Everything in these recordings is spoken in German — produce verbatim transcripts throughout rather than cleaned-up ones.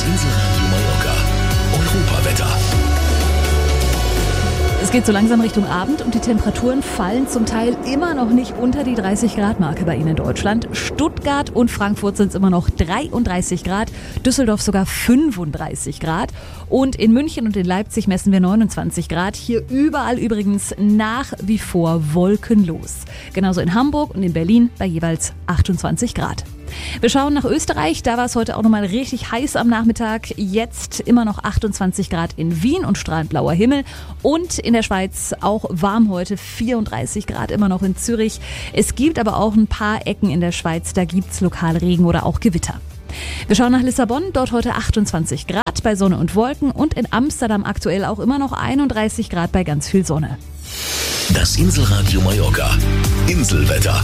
Das Inselradio Mallorca Europawetter. Es geht so langsam Richtung Abend und die Temperaturen fallen zum Teil immer noch nicht unter die dreißig Grad Marke bei Ihnen in Deutschland. Stuttgart und Frankfurt sind es immer noch dreiunddreißig Grad, Düsseldorf sogar fünfunddreißig Grad und in München und in Leipzig messen wir neunundzwanzig Grad. Hier überall übrigens nach wie vor wolkenlos. Genauso in Hamburg und in Berlin bei jeweils achtundzwanzig Grad. Wir schauen nach Österreich, da war es heute auch nochmal richtig heiß am Nachmittag. Jetzt immer noch achtundzwanzig Grad in Wien und strahlend blauer Himmel. Und in der Schweiz auch warm heute, vierunddreißig Grad immer noch in Zürich. Es gibt aber auch ein paar Ecken in der Schweiz, da gibt's lokal Regen oder auch Gewitter. Wir schauen nach Lissabon, dort heute achtundzwanzig Grad bei Sonne und Wolken und in Amsterdam aktuell auch immer noch einunddreißig Grad bei ganz viel Sonne. Das Inselradio Mallorca Inselwetter.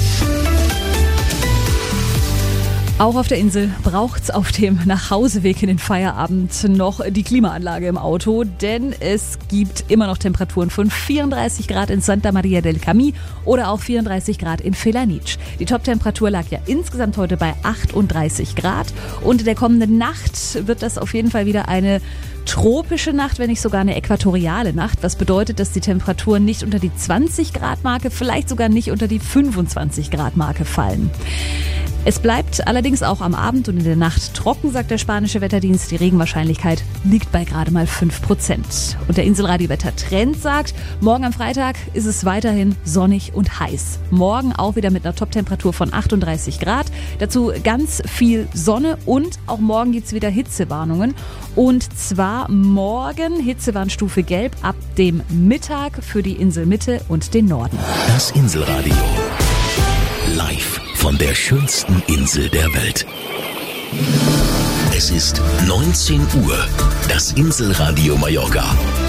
Auch auf der Insel braucht's auf dem Nachhauseweg in den Feierabend noch die Klimaanlage im Auto, denn es gibt immer noch Temperaturen von vierunddreißig Grad in Santa Maria del Camí oder auch vierunddreißig Grad in Felanitsch. Die Top-Temperatur lag ja insgesamt heute bei achtunddreißig Grad und in der kommenden Nacht wird das auf jeden Fall wieder eine tropische Nacht, wenn nicht sogar eine äquatoriale Nacht, was bedeutet, dass die Temperaturen nicht unter die zwanzig Grad Marke, vielleicht sogar nicht unter die fünfundzwanzig Grad Marke fallen. Es bleibt allerdings auch am Abend und in der Nacht trocken, sagt der spanische Wetterdienst. Die Regenwahrscheinlichkeit liegt bei gerade mal fünf Prozent. Und der Inselradio-Wetter-Trend sagt, morgen am Freitag ist es weiterhin sonnig und heiß. Morgen auch wieder mit einer Top-Temperatur von achtunddreißig Grad. Dazu ganz viel Sonne und auch morgen gibt's wieder Hitzewarnungen. Und zwar morgen Hitzewarnstufe Gelb ab dem Mittag für die Inselmitte und den Norden. Das Inselradio. Live von der schönsten Insel der Welt. Es ist neunzehn Uhr. Das Inselradio Mallorca.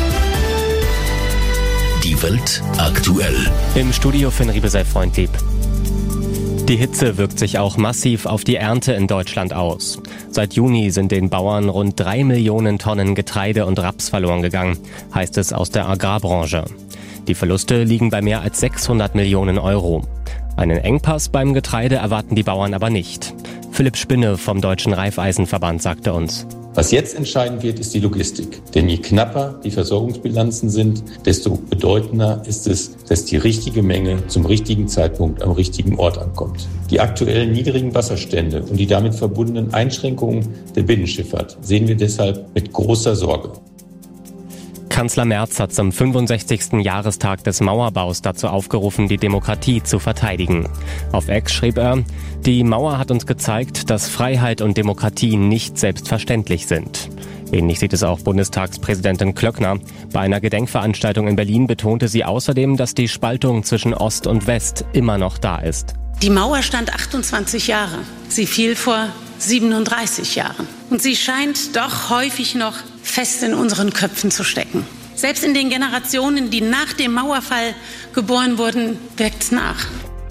Die Welt aktuell. Im Studio Finn Riebe sei freundlieb. Die Hitze wirkt sich auch massiv auf die Ernte in Deutschland aus. Seit Juni sind den Bauern rund drei Millionen Tonnen Getreide und Raps verloren gegangen, heißt es aus der Agrarbranche. Die Verluste liegen bei mehr als sechshundert Millionen Euro. Einen Engpass beim Getreide erwarten die Bauern aber nicht. Philipp Spinne vom Deutschen Raiffeisenverband sagte uns: Was jetzt entscheiden wird, ist die Logistik. Denn je knapper die Versorgungsbilanzen sind, desto bedeutender ist es, dass die richtige Menge zum richtigen Zeitpunkt am richtigen Ort ankommt. Die aktuellen niedrigen Wasserstände und die damit verbundenen Einschränkungen der Binnenschifffahrt sehen wir deshalb mit großer Sorge. Kanzler Merz hat zum fünfundsechzigsten Jahrestag des Mauerbaus dazu aufgerufen, die Demokratie zu verteidigen. Auf X schrieb er: Die Mauer hat uns gezeigt, dass Freiheit und Demokratie nicht selbstverständlich sind. Ähnlich sieht es auch Bundestagspräsidentin Klöckner. Bei einer Gedenkveranstaltung in Berlin betonte sie außerdem, dass die Spaltung zwischen Ost und West immer noch da ist. Die Mauer stand achtundzwanzig Jahre. Sie fiel vor siebenunddreißig Jahren. Und sie scheint doch häufig noch fest in unseren Köpfen zu stecken. Selbst in den Generationen, die nach dem Mauerfall geboren wurden, wirkt's nach.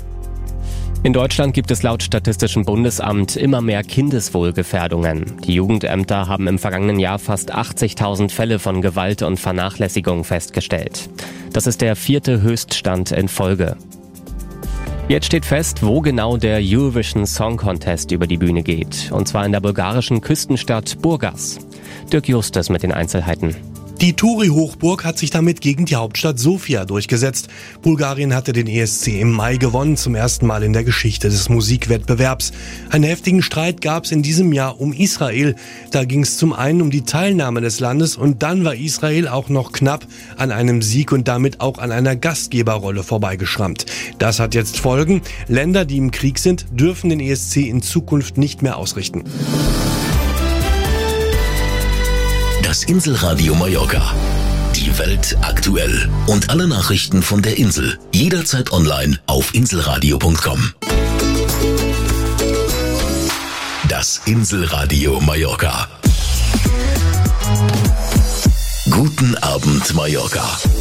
In Deutschland gibt es laut Statistischem Bundesamt immer mehr Kindeswohlgefährdungen. Die Jugendämter haben im vergangenen Jahr fast achtzigtausend Fälle von Gewalt und Vernachlässigung festgestellt. Das ist der vierte Höchststand in Folge. Jetzt steht fest, wo genau der Eurovision Song Contest über die Bühne geht. Und zwar in der bulgarischen Küstenstadt Burgas. Dirk Justus mit den Einzelheiten. Die Touri-Hochburg hat sich damit gegen die Hauptstadt Sofia durchgesetzt. Bulgarien hatte den E S C im Mai gewonnen, zum ersten Mal in der Geschichte des Musikwettbewerbs. Einen heftigen Streit gab es in diesem Jahr um Israel. Da ging es zum einen um die Teilnahme des Landes und dann war Israel auch noch knapp an einem Sieg und damit auch an einer Gastgeberrolle vorbeigeschrammt. Das hat jetzt Folgen. Länder, die im Krieg sind, dürfen den E S C in Zukunft nicht mehr ausrichten. Das Inselradio Mallorca. Die Welt aktuell. Und alle Nachrichten von der Insel. Jederzeit online auf inselradio punkt com. Das Inselradio Mallorca. Guten Abend, Mallorca.